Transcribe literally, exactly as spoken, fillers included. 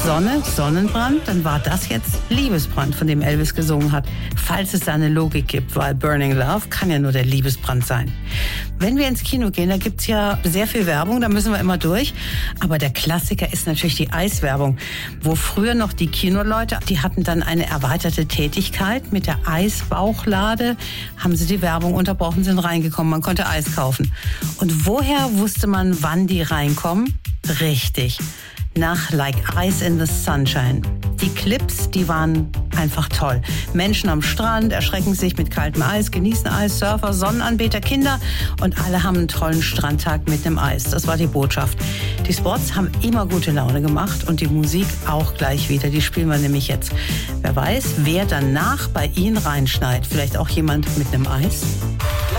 Sonne, Sonnenbrand, dann war das jetzt Liebesbrand, von dem Elvis gesungen hat. Falls es da eine Logik gibt, weil Burning Love kann ja nur der Liebesbrand sein. Wenn wir ins Kino gehen, da gibt's ja sehr viel Werbung, da müssen wir immer durch. Aber der Klassiker ist natürlich die Eiswerbung, wo früher noch die Kinoleute, die hatten dann eine erweiterte Tätigkeit. Mit der Eisbauchlade haben sie die Werbung unterbrochen, sind reingekommen, man konnte Eis kaufen. Und woher wusste man, wann die reinkommen? Richtig, nach Like Ice in the Sunshine. Die Clips, die waren einfach toll. Menschen am Strand erschrecken sich mit kaltem Eis, genießen Eis, Surfer, Sonnenanbeter, Kinder und alle haben einen tollen Strandtag mit einem Eis. Das war die Botschaft. Die Spots haben immer gute Laune gemacht und die Musik auch gleich wieder. Die spielen wir nämlich jetzt. Wer weiß, wer danach bei Ihnen reinschneit. Vielleicht auch jemand mit einem Eis?